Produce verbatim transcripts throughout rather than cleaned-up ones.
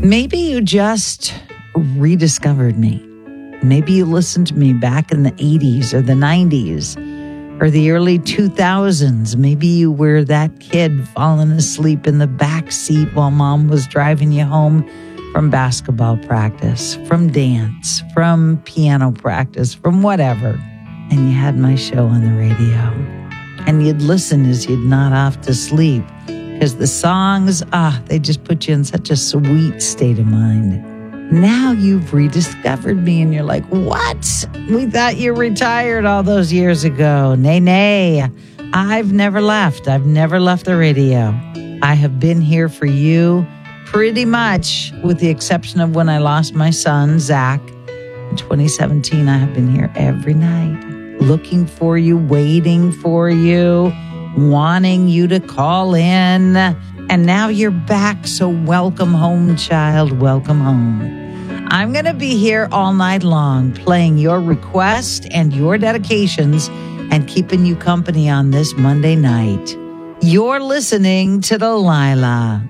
Maybe you just rediscovered me. Maybe you listened to me back in the eighties or the nineties or the early two thousands. Maybe you were that kid falling asleep in the back seat while mom was driving you home from basketball practice, from dance, from piano practice, from whatever. And you had my show on the radio. And you'd listen as you'd nod off to sleep. Because the songs, ah, they just put you in such a sweet state of mind. Now you've rediscovered me and you're like, what? We thought you retired all those years ago. Nay, nay. I've never left. I've never left the radio. I have been here for you pretty much, with the exception of when I lost my son, Zach. In twenty seventeen, I have been here every night, looking for you, waiting for you, wanting you to call in. And now you're back, so welcome home, child. Welcome home. I'm going to be here all night long, playing your requests and your dedications and keeping you company on this Monday night. You're listening to Delilah.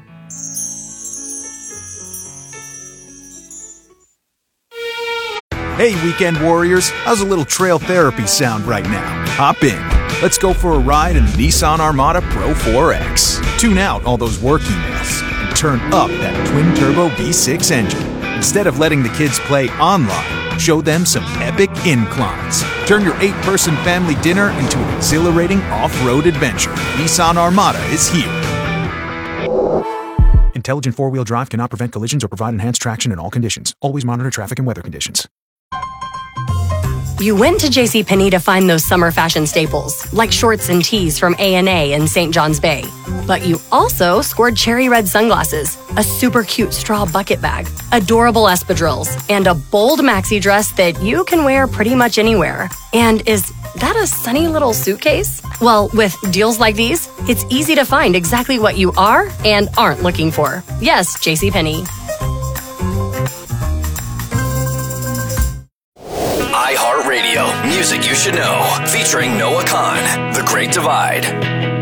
Hey, weekend warriors, how's a little trail therapy sound right now? Hop in. Let's go for a ride in the Nissan Armada Pro four X. Tune out all those work emails and turn up that twin-turbo V six engine. Instead of letting the kids play online, show them some epic inclines. Turn your eight-person family dinner into an exhilarating off-road adventure. Nissan Armada is here. Intelligent four-wheel drive cannot prevent collisions or provide enhanced traction in all conditions. Always monitor traffic and weather conditions. You went to JCPenney to find those summer fashion staples, like shorts and tees from A and A in Saint John's Bay. But you also scored cherry red sunglasses, a super cute straw bucket bag, adorable espadrilles, and a bold maxi dress that you can wear pretty much anywhere. And is that a sunny little suitcase? Well, with deals like these, it's easy to find exactly what you are and aren't looking for. Yes, JCPenney. iHeartRadio, music you should know, featuring Noah Khan, The Great Divide.